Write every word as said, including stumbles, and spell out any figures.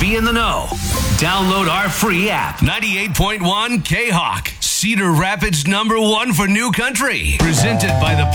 be in the know. Download our free app. ninety-eight point one K-Hawk, Cedar Rapids number one for New Country. Presented by the